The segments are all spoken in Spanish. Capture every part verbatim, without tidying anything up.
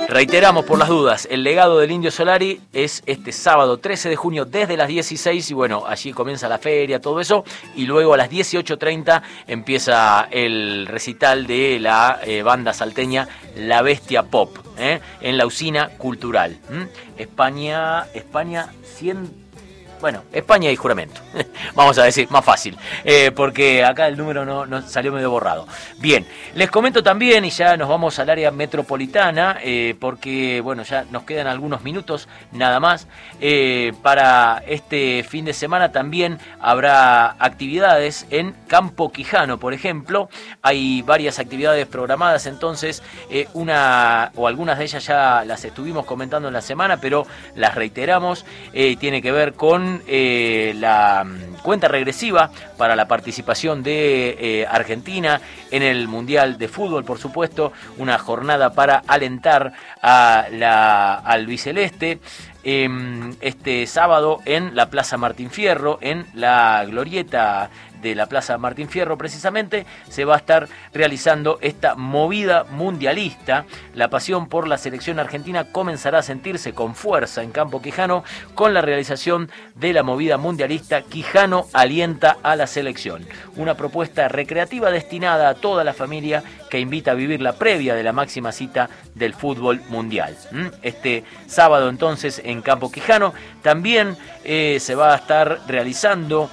Reiteramos por las dudas, el legado del Indio Solari es este sábado trece de junio desde las dieciséis y bueno, allí comienza la feria, todo eso, y luego a las dieciocho treinta empieza el recital de la eh, banda salteña La Bestia Pop, ¿eh? en la Usina Cultural. ¿Mm? España, España cien... Bueno, España y juramento, vamos a decir, más fácil, eh, porque acá el número no, no salió medio borrado. Bien, les comento también, y ya nos vamos al área metropolitana, eh, porque bueno, ya nos quedan algunos minutos nada más. Eh, para este fin de semana también habrá actividades en Campo Quijano, por ejemplo. Hay varias actividades programadas, entonces eh, una o algunas de ellas ya las estuvimos comentando en la semana, pero las reiteramos. Eh, tiene que ver con Eh, la cuenta regresiva para la participación de eh, Argentina en el Mundial de Fútbol, por supuesto, una jornada para alentar a la, al albiceleste. Eh, este sábado en la Plaza Martín Fierro, en la glorieta de la Plaza Martín Fierro precisamente, se va a estar realizando esta movida mundialista. La pasión por la selección argentina comenzará a sentirse con fuerza en Campo Quijano con la realización de la movida mundialista Quijano alienta a la selección. Una propuesta recreativa destinada a toda la familia que invita a vivir la previa de la máxima cita del fútbol mundial. Este sábado entonces en Campo Quijano también eh, se va a estar realizando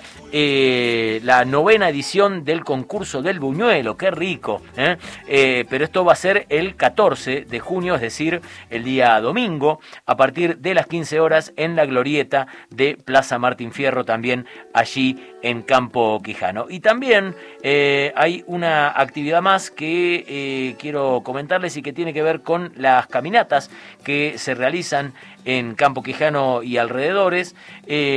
Eh, la novena edición del concurso del buñuelo. Qué rico, ¿eh? Eh, pero esto va a ser el catorce de junio, es decir, el día domingo, a partir de las quince horas en la glorieta de Plaza Martín Fierro, también allí en Campo Quijano. Y también eh, hay una actividad más que eh, quiero comentarles y que tiene que ver con las caminatas que se realizan en Campo Quijano y alrededores. Eh,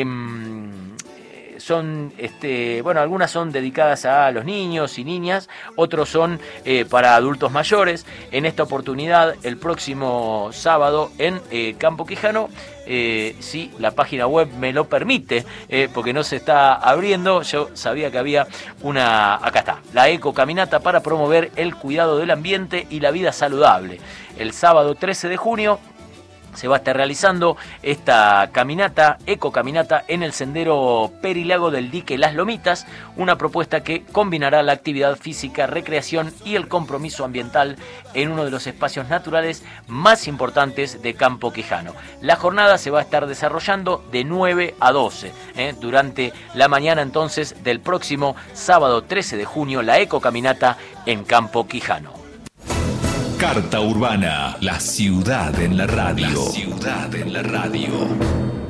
Son, este, bueno, algunas son dedicadas a los niños y niñas, otros son eh, para adultos mayores. En esta oportunidad, el próximo sábado en eh, Campo Quijano, eh, si la página web me lo permite, eh, porque no se está abriendo, yo sabía que había una, acá está, la Eco Caminata para promover el cuidado del ambiente y la vida saludable. El sábado trece de junio, se va a estar realizando esta caminata, ecocaminata, en el sendero Perilago del Dique Las Lomitas, una propuesta que combinará la actividad física, recreación y el compromiso ambiental en uno de los espacios naturales más importantes de Campo Quijano. La jornada se va a estar desarrollando de nueve a doce, ¿eh? durante la mañana entonces del próximo sábado trece de junio, la ecocaminata en Campo Quijano. Carta Urbana, la ciudad en la radio. La ciudad en la radio.